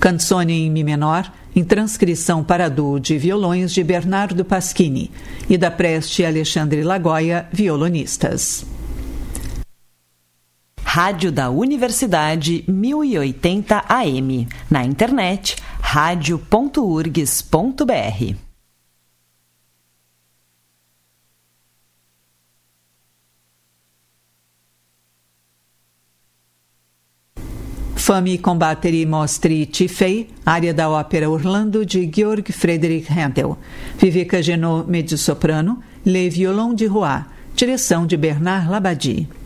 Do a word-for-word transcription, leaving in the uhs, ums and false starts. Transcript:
Canzone em Mi menor, em transcrição para duo de violões de Bernardo Pasquini, e da Preste Alexandre Lagoia, violonistas. Rádio da Universidade mil e oitenta A M. Na internet, rádio ponto urgs ponto br. Fammi combattere i mostri Tifei, área da ópera Orlando de Georg Friedrich Händel. Viveca Genot, mezzo-soprano, Le Violon de Roy, direção de Bernard Labadie.